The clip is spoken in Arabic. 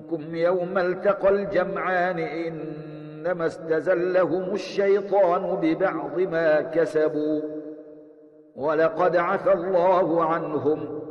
منكم يوم التقى الجمعان إنما استزلهم الشيطان ببعض ما كسبوا ولقد عفى الله عنهم